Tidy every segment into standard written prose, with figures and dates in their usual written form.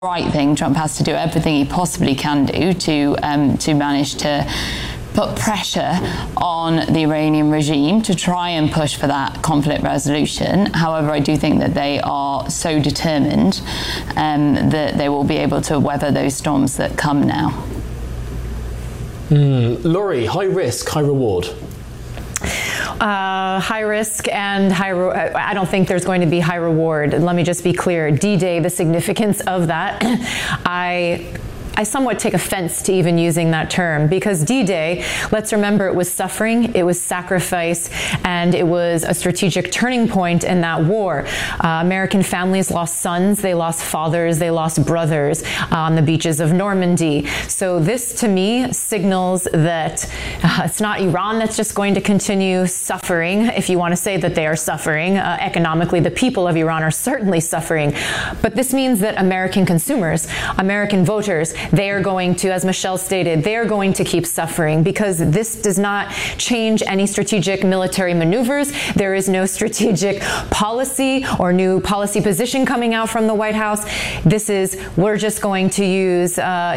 right thing. Trump has to do everything he possibly can do to manage to put pressure on the Iranian regime to try and push for that conflict resolution. However, I do think that they are so determined that they will be able to weather those storms that come now. Laurie, high risk, high reward. High risk and I don't think there's going to be high reward. Let me just be clear. D-Day, the significance of that, I somewhat take offense to even using that term, because D-Day, let's remember, it was suffering, it was sacrifice, and it was a strategic turning point in that war. American families lost sons, they lost fathers, they lost brothers on the beaches of Normandy. So this, to me, signals that it's not Iran that's just going to continue suffering, if you want to say that they are suffering. Economically, the people of Iran are certainly suffering. But this means that American consumers, American voters, they are going to, as Michelle stated, they are going to keep suffering, because this does not change any strategic military maneuvers. There is no strategic policy or new policy position coming out from the White House. This is, we're just going to use,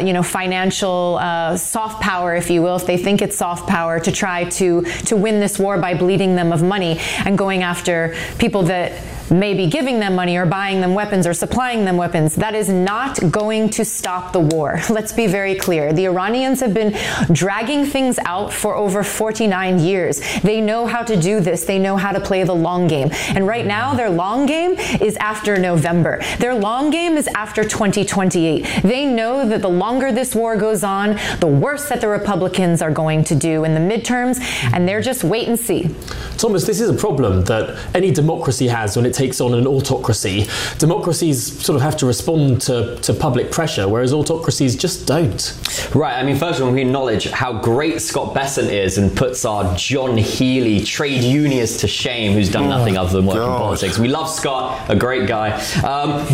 financial soft power, if you will, if they think it's soft power, to try to win this war by bleeding them of money and going after people that may be giving them money or buying them weapons or supplying them weapons. That is not going to stop the war. Let's be very clear. The Iranians have been dragging things out for over 49 years. They know how to do this. They know how to play the long game. And right now, their long game is after November. Their long game is after 2028. They know that the longer this war goes on, the worse that the Republicans are going to do in the midterms, and they're just wait and see. Thomas, this is a problem that any democracy has when it takes on an autocracy. Democracies sort of have to respond to public pressure, whereas autocracies just don't. Right, I mean, first of all, we acknowledge how great Scott Bessent is and puts our John Healey trade unionist to shame, who's done nothing other than work in politics. We love Scott, a great guy. But,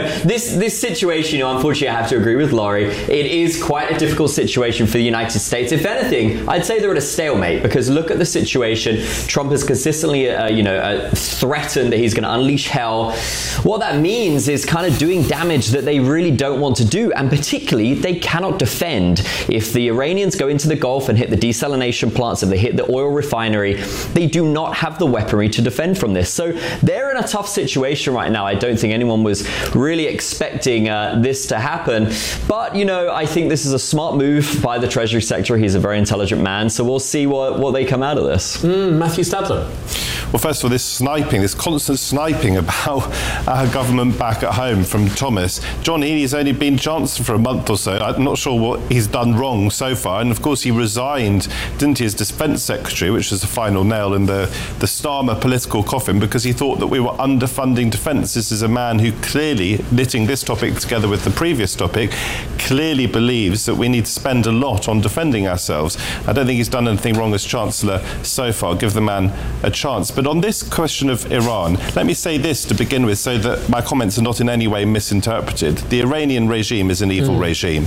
this situation, unfortunately, I have to agree with Laurie. It is quite a difficult situation for the United States. If anything, I'd say they're at a stalemate, because look at the situation. Trump has consistently, threatened that he's going to unleash hell. What that means is kind of doing damage that they really don't want to do, and particularly they cannot defend. If the Iranians go into the Gulf and hit the desalination plants, if they hit the oil refinery, they do not have the weaponry to defend from this. So they're in a tough situation right now. I don't think anyone was really expecting this to happen, but I think this is a smart move by the Treasury Secretary. He's a very intelligent man, so we'll see what they come out of this. Matthew Stadler. Well, first of all, this constant sniping about our government back at home from Thomas. John Healey's only been Chancellor for a month or so. I'm not sure what he's done wrong so far. And of course, he resigned, didn't he, as Defence Secretary, which was the final nail in the Starmer political coffin, because he thought that we were underfunding defence. This is a man who clearly, knitting this topic together with the previous topic, clearly believes that we need to spend a lot on defending ourselves. I don't think he's done anything wrong as Chancellor so far. Give the man a chance. But on this question of Iran, let me say this to begin with, so that my comments are not in any way misinterpreted. The Iranian regime is an evil regime.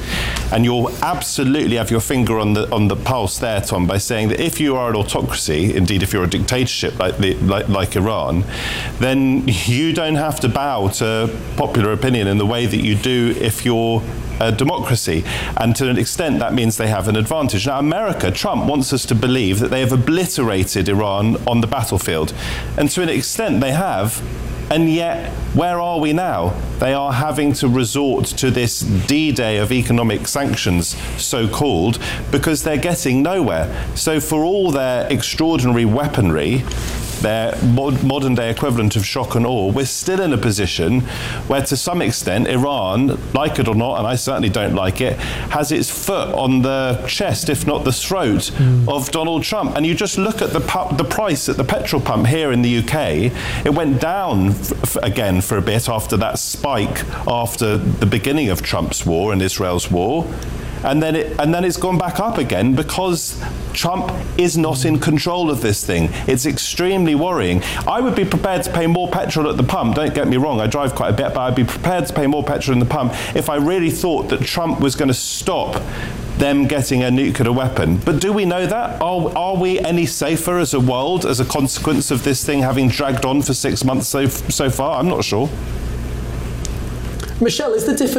And you'll absolutely have your finger on the pulse there, Tom, by saying that if you are an autocracy, indeed if you're a dictatorship like Iran, then you don't have to bow to popular opinion in the way that you do if you're a democracy. And to an extent, that means they have an advantage. Now, America, Trump wants us to believe that they have obliterated Iran on the battlefield. And to an extent, they have. And yet, where are we now? They are having to resort to this D-Day of economic sanctions, so-called, because they're getting nowhere. So for all their extraordinary weaponry, their modern-day equivalent of shock and awe, we're still in a position where, to some extent, Iran, like it or not, and I certainly don't like it, has its foot on the chest, if not the throat, of Donald Trump. And you just look at the price at the petrol pump here in the UK. It went down again for a bit after that spike after the beginning of Trump's war and Israel's war. And then it's gone back up again because Trump is not in control of this thing. It's extremely worrying. I would be prepared to pay more petrol at the pump. Don't get me wrong, I drive quite a bit, but I'd be prepared to pay more petrol in the pump if I really thought that Trump was going to stop them getting a nuclear weapon. But do we know that? Are we any safer as a world as a consequence of this thing having dragged on for 6 months so far? I'm not sure. Michelle, is the difficulty